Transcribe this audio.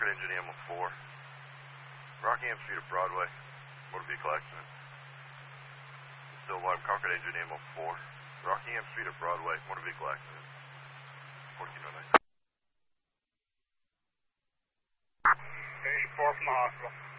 engine ambulance 4. Rockingham Street at Broadway, motor vehicle accident. Still alive, Concord engine ambulance 4. Rockingham Street at Broadway, motor vehicle accident. 1409. Finish 4 from the hospital.